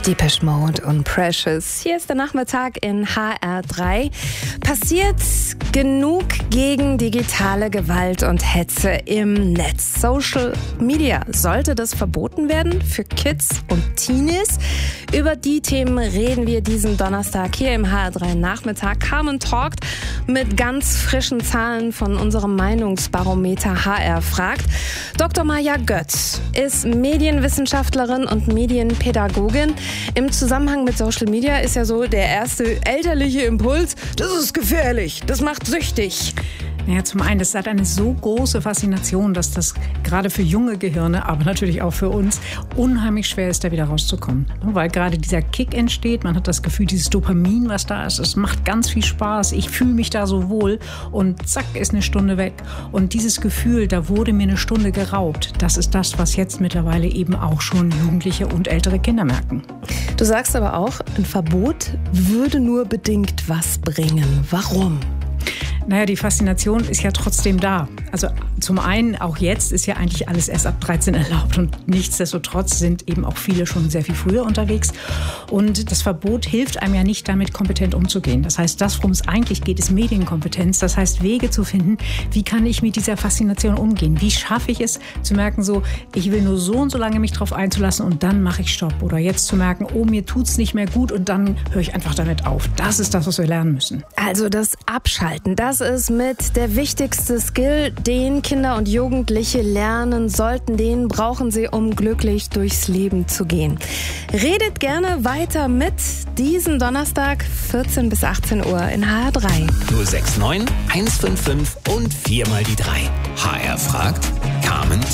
Depeche Mode und Precious. Hier ist der Nachmittag in HR3. Passiert genug gegen digitale Gewalt und Hetze im Netz? Social Media, sollte das verboten werden für Kids und Teenies? Über die Themen reden wir diesen Donnerstag hier im HR3 Nachmittag. Carmen talkt mit ganz frischen Zahlen von unserem Meinungsbarometer HR fragt. Dr. Maja Götz ist Medienwissenschaftlerin und Medienpädagogin. Im Zusammenhang mit Social Media ist ja so der erste elterliche Impuls: Das ist gefährlich, das macht süchtig. Naja, zum einen, das hat eine so große Faszination, dass das gerade für junge Gehirne, aber natürlich auch für uns, unheimlich schwer ist, da wieder rauszukommen. Weil gerade dieser Kick entsteht, man hat das Gefühl, dieses Dopamin, was da ist, es macht ganz viel Spaß, ich fühle mich da so wohl und zack, ist eine Stunde weg. Und dieses Gefühl, da wurde mir eine Stunde geraubt, das ist das, was jetzt mittlerweile eben auch schon Jugendliche und ältere Kinder merken. Du sagst aber auch, ein Verbot würde nur bedingt was bringen. Warum? Naja, die Faszination ist ja trotzdem da. Also zum einen, auch jetzt ist ja eigentlich alles erst ab 13 erlaubt und nichtsdestotrotz sind eben auch viele schon sehr viel früher unterwegs. Und das Verbot hilft einem ja nicht, damit kompetent umzugehen. Das heißt, das, worum es eigentlich geht, ist Medienkompetenz. Das heißt, Wege zu finden, wie kann ich mit dieser Faszination umgehen? Wie schaffe ich es zu merken, so, ich will nur so und so lange mich drauf einzulassen und dann mache ich Stopp. Oder jetzt zu merken, oh, mir tut's nicht mehr gut und dann höre ich einfach damit auf. Das ist das, was wir lernen müssen. Also das Abschalten, das ist mit der wichtigste Skill, den Kinder und Jugendliche lernen sollten. Den brauchen sie, um glücklich durchs Leben zu gehen. Redet gerne weiter mit diesen Donnerstag 14 bis 18 Uhr in HR3. 069 155 und 4 mal die 3. HR fragt, Carmen